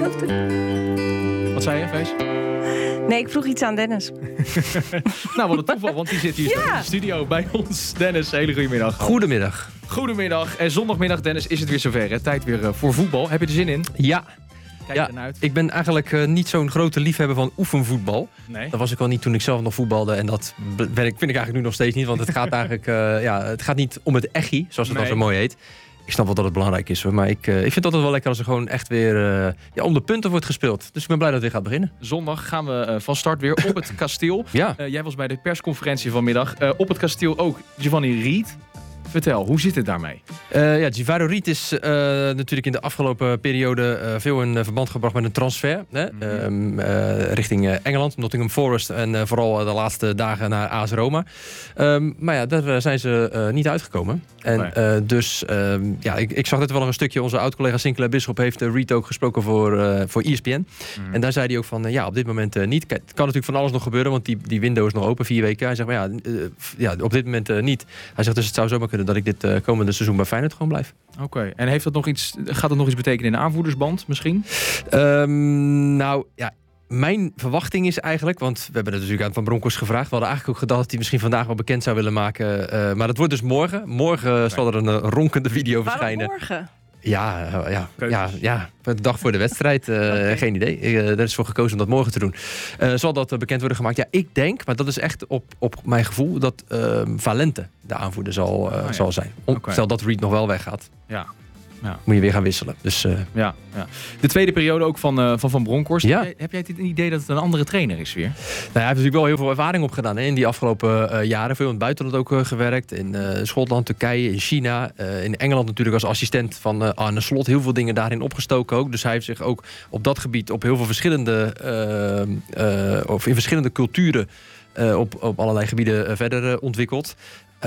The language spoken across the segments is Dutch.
Wat zei je, Vees? Nee, ik vroeg iets aan Dennis. Nou, wat een toeval, want die zit hier in de studio bij ons. Dennis, hele goedemiddag. Goedemiddag. Goedemiddag. En zondagmiddag, Dennis, is het weer zover. Hè? Tijd weer voor voetbal. Heb je er zin in? Ja. Kijk er naar uit. Ik ben eigenlijk niet zo'n grote liefhebber van oefenvoetbal. Nee. Dat was ik al niet toen ik zelf nog voetbalde. En dat vind ik eigenlijk nu nog steeds niet. Want het gaat eigenlijk het gaat niet om het echi, zoals het dan zo mooi heet. Ik snap wel dat het belangrijk is hoor. Maar ik vind het altijd wel lekker als er gewoon echt weer om de punten wordt gespeeld. Dus ik ben blij dat het weer gaat beginnen. Zondag gaan we van start weer op het kasteel. Ja. Jij was bij de persconferentie vanmiddag. Op het kasteel ook Giovanni Ried. Vertel, hoe zit het daarmee? Giovanni Ried is natuurlijk in de afgelopen periode veel in verband gebracht met een transfer. Richting Engeland, Nottingham Forest en vooral de laatste dagen naar AS Roma. Maar ja, daar zijn ze niet uitgekomen. En ik zag dit wel een stukje. Onze oud-collega Sinclair Bisschop heeft Ried ook gesproken voor ESPN. En daar zei hij ook van, op dit moment niet. Kijk, het kan natuurlijk van alles nog gebeuren, want die window is nog open, 4 weken. Hij zegt, maar op dit moment niet. Hij zegt, dus het zou zomaar kunnen dat ik dit komende seizoen bij Feyenoord gewoon blijf. Oké. En gaat dat nog iets betekenen in de aanvoerdersband misschien? Mijn verwachting is eigenlijk, want we hebben het natuurlijk aan Van Bronckhorst gevraagd. We hadden eigenlijk ook gedacht dat hij misschien vandaag wel bekend zou willen maken. Maar dat wordt dus morgen. Morgen zal er een ronkende video verschijnen. Waarom morgen? De dag voor de wedstrijd. Geen idee. Er is voor gekozen om dat morgen te doen. Zal dat bekend worden gemaakt? Ja, ik denk, maar dat is echt op mijn gevoel, dat Valente de aanvoerder zal zijn. Stel dat Ried nog wel weggaat. Ja. Moet je weer gaan wisselen. Dus, De tweede periode ook van Bronckhorst. Ja. Heb jij het idee dat het een andere trainer is weer? Nou, hij heeft natuurlijk wel heel veel ervaring opgedaan in die afgelopen jaren. Veel in het buitenland ook gewerkt. In Schotland, Turkije, in China. In Engeland natuurlijk als assistent van Arne Slot. Heel veel dingen daarin opgestoken ook. Dus hij heeft zich ook op dat gebied op heel veel verschillende in verschillende culturen op allerlei gebieden verder ontwikkeld.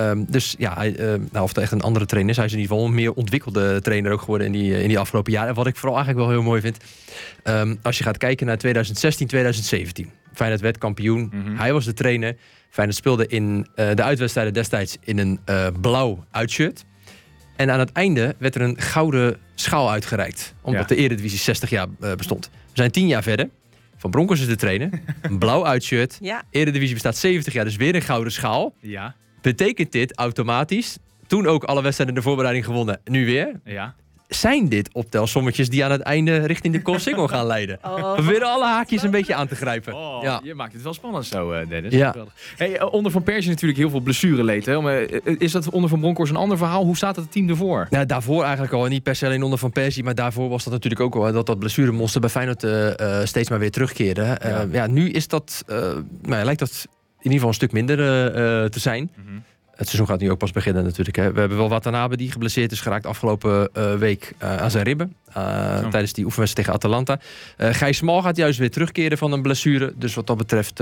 Of het echt een andere trainer is. Hij is in ieder geval een meer ontwikkelde trainer ook geworden in die afgelopen jaren. En wat ik vooral eigenlijk wel heel mooi vind. Als je gaat kijken naar 2016, 2017. Feyenoord werd kampioen. Hij was de trainer. Feyenoord speelde in de uitwedstrijden destijds in een blauw uitshirt. En aan het einde werd er een gouden schaal uitgereikt. Omdat de Eredivisie 60 jaar bestond. We zijn 10 jaar verder. Van Bronckhorst is de trainer. Een blauw uitshirt. Ja. Eredivisie bestaat 70 jaar. Dus weer een gouden schaal. Ja. Betekent dit automatisch, toen ook alle wedstrijden in de voorbereiding gewonnen, nu weer? Ja. Zijn dit optelsommetjes die aan het einde richting de Koolsingel gaan leiden? We willen alle haakjes een beetje aan te grijpen. Je maakt het wel spannend zo, Dennis. Ja. Hey, onder Van Persie natuurlijk heel veel blessureleed. Is dat onder Van Bronckhorst een ander verhaal? Hoe staat het team ervoor? Nou, daarvoor eigenlijk al, niet per se alleen onder Van Persie, maar daarvoor was dat natuurlijk ook al dat blessuremonster bij Feyenoord steeds maar weer terugkeerde. Nu is dat, lijkt dat in ieder geval een stuk minder te zijn. Het seizoen gaat nu ook pas beginnen natuurlijk. Hè. We hebben wel Watanabe die geblesseerd is geraakt afgelopen week aan zijn ribben. Tijdens die oefenwedstrijd tegen Atalanta. Gijs Smal gaat juist weer terugkeren van een blessure. Dus wat dat betreft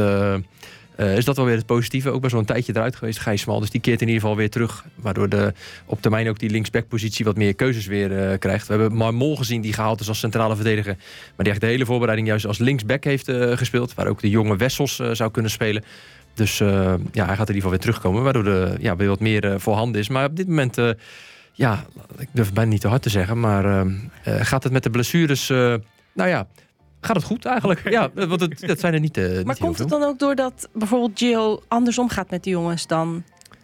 is dat wel weer het positieve. Ook best wel een tijdje eruit geweest, Gijs Smal. Dus die keert in ieder geval weer terug. Waardoor op termijn ook die linksbackpositie wat meer keuzes weer krijgt. We hebben Marmol gezien die gehaald is als centrale verdediger. Maar die echt de hele voorbereiding juist als linksback heeft gespeeld. Waar ook de jonge Wessels zou kunnen spelen. Dus hij gaat in ieder geval weer terugkomen. Waardoor er weer wat meer voorhanden is. Maar op dit moment, ik durf het bijna niet te hard te zeggen. Maar gaat het met de blessures... gaat het goed eigenlijk. Ja, want dat zijn er niet Maar niet komt het dan ook doordat bijvoorbeeld Gio andersom gaat met de jongens dan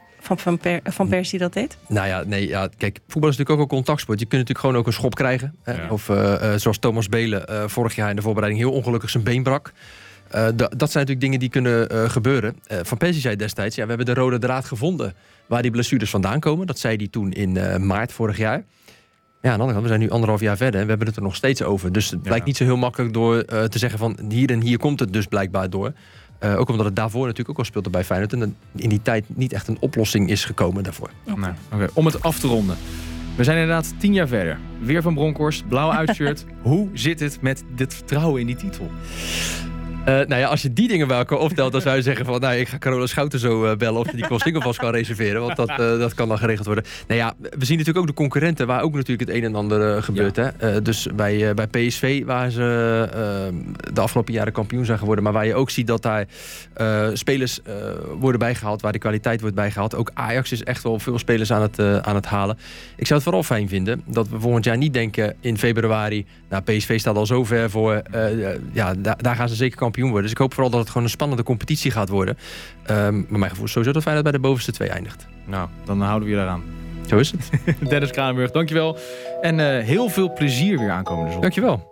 van Persie dat deed? Kijk, voetbal is natuurlijk ook een contactsport. Je kunt natuurlijk gewoon ook een schop krijgen. Ja. Of zoals Thomas Belen vorig jaar in de voorbereiding heel ongelukkig zijn been brak. Dat zijn natuurlijk dingen die kunnen gebeuren. Van Persie zei destijds, we hebben de rode draad gevonden waar die blessures vandaan komen. Dat zei hij toen in maart vorig jaar. Ja, aan de andere kant, we zijn nu 1,5 jaar verder en we hebben het er nog steeds over. Dus het blijkt niet zo heel makkelijk door te zeggen van hier en hier komt het dus blijkbaar door. Ook omdat het daarvoor natuurlijk ook al speelde bij Feyenoord. En in die tijd niet echt een oplossing is gekomen daarvoor. Okay. Om het af te ronden. We zijn inderdaad 10 jaar verder. Weer Van Bronckhorst, blauw uitshirt. Hoe zit het met dit vertrouwen in die titel? Nou ja, als je die dingen bij elkaar optelt, dan zou je zeggen van, nou, ik ga Carola Schouten zo bellen of je die Single vast kan reserveren, want dat kan dan geregeld worden. Nou ja, we zien natuurlijk ook de concurrenten waar ook natuurlijk het een en ander gebeurt. Ja. Hè? Dus bij PSV, waar ze de afgelopen jaren kampioen zijn geworden, maar waar je ook ziet dat daar spelers worden bijgehaald, waar de kwaliteit wordt bijgehaald. Ook Ajax is echt wel veel spelers aan het halen. Ik zou het vooral fijn vinden dat we volgend jaar niet denken in februari, nou, PSV staat al zo ver voor, daar gaan ze zeker kampioen worden. Dus ik hoop vooral dat het gewoon een spannende competitie gaat worden. Maar mijn gevoel is sowieso dat Feyenoord bij de bovenste 2 eindigt. Nou, dan houden we je daaraan. Zo is het. Dennis Kranenburg, dankjewel. En heel veel plezier weer aankomende zondag. Dankjewel.